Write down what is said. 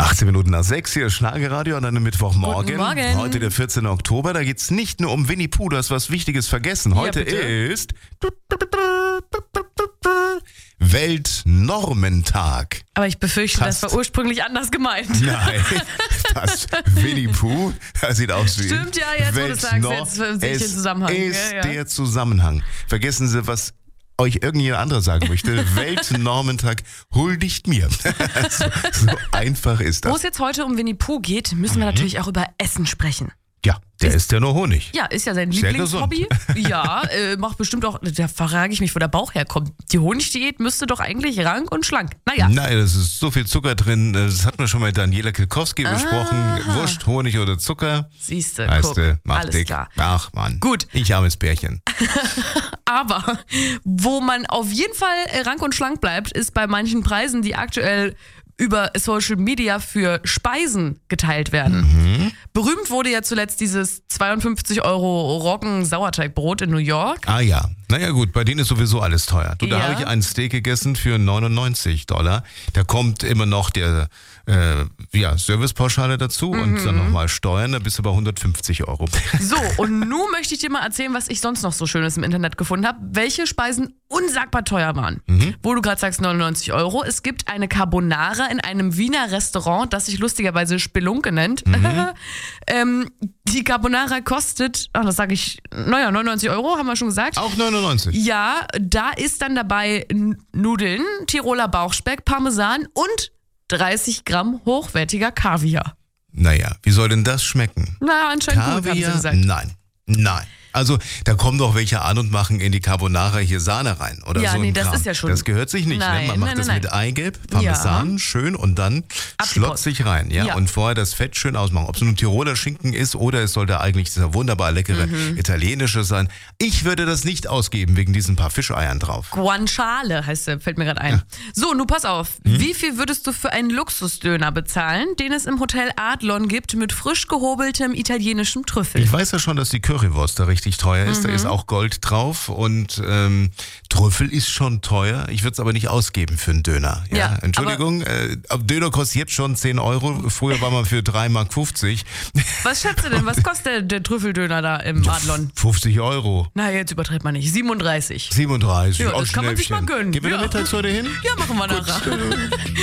18 Minuten nach 6 hier, Schlagerradio an einem Mittwochmorgen. Guten Morgen. Heute der 14. Oktober, da geht's nicht nur um Winnie Pooh, du hast was Wichtiges vergessen. Heute ist Weltnormentag. Aber ich befürchte, das war ursprünglich anders gemeint. Nein, das Winnie Pooh, das sieht aus wie Stimmt, ja, jetzt wo du es sagst, jetzt sehe ich den Zusammenhang. Ist Ja. der Zusammenhang. Vergessen Sie, was euch irgendjemand anderes sagen möchte. Weltnormentag huldigt mir. so einfach ist Wo das. es jetzt heute um Winnie Pooh geht, müssen wir natürlich auch über Essen sprechen. Ja, der isst ja nur Honig. Ja, ist ja sein Sehr Lieblingshobby. Ja, macht bestimmt auch, da frage ich mich, wo der Bauch herkommt. Die Honigdiät müsste doch eigentlich rank und schlank. Naja. Nein, es ist so viel Zucker drin. Das hat man schon mal mit Daniela Kilkowski besprochen. Wurst, Honig oder Zucker. Siehste, Weißt du, macht alles dick. klar. Ach Mann. Gut. Ich armes Bärchen. Aber wo man auf jeden Fall rank und schlank bleibt, ist bei manchen Preisen, die aktuell über Social Media für Speisen geteilt werden. Berühmt wurde ja zuletzt dieses 52 € Roggen-Sauerteigbrot in New York. Ah ja. Naja gut, bei denen ist sowieso alles teuer. Du, da Ja. habe ich einen Steak gegessen für $99. Da kommt immer noch der Servicepauschale dazu und dann nochmal Steuern, da bist du bei 150 €. So, und nun möchte ich dir mal erzählen, was ich sonst noch so Schönes im Internet gefunden habe. Welche Speisen unsagbar teuer waren. Wo du gerade sagst 99 €. Es gibt eine Carbonara in einem Wiener Restaurant, das sich lustigerweise Spelunke nennt. Die Carbonara kostet, das sage ich, 99 €, haben wir schon gesagt. Auch 99. Ja, da ist dann dabei Nudeln, Tiroler Bauchspeck, Parmesan und 30 Gramm hochwertiger Kaviar. Naja, wie soll denn das schmecken? Na, anscheinend gut, haben sie Kaviar? gesagt. Nein. Also, da kommen doch welche an und machen in die Carbonara hier Sahne rein oder Ja, so. nee, ein das Kram. ist ja schon- Das gehört sich nicht, Nein, ne? Man macht nein, das nein, mit Eigelb, Parmesan, schön und dann Ab die schlotzig rein, ja? Ja. Und vorher das Fett schön ausmachen. Ob es nun Tiroler Schinken ist oder es sollte eigentlich dieser wunderbar leckere italienische sein. Ich würde das nicht ausgeben wegen diesen paar Fischeiern drauf. Guanciale heißt der, fällt mir gerade ein. So, nun pass auf. Wie viel würdest du für einen Luxusdöner bezahlen, den es im Hotel Adlon gibt mit frisch gehobeltem italienischem Trüffel? Ich weiß ja schon, dass die Currywurst da richtig teuer ist. Da ist auch Gold drauf und Trüffel ist schon teuer. Ich würde es aber nicht ausgeben für einen Döner. Ja, Ja, Entschuldigung, Döner kostet jetzt schon 10 €. Früher war man für 3,50 Mark. Was schätzt du denn? Was kostet der Trüffeldöner da im Adlon? 50 €. Na, jetzt übertreibt man nicht. 37. 37. Ja, Oh, das kann man sich mal Schnäppchen. gönnen. Gehen wir da Ja. mittags heute hin? Ja, machen wir nachher.